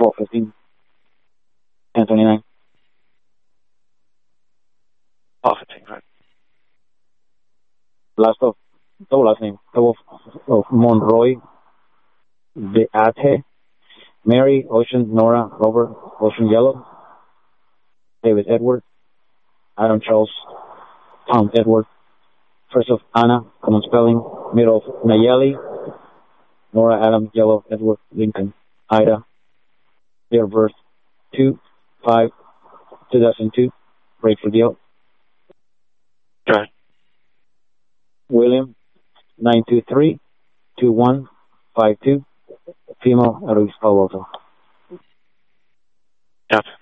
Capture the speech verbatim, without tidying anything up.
twelve fifteen. ten twenty-nine. twelve fifteen, right. Last of, double last name, double of Monroy, De Ate, Mary, Ocean, Nora, Robert, Ocean Yellow, David Edward, Adam Charles, Tom Edward, first of Anna, common spelling, middle of Nayeli, Nora, Adam, Yellow, Edward, Lincoln, Ida, their birth, two, five, two thousand two, Rachel Deal. Right. William, nine two three, two one five two, female, Luis Palo Alto. Yep.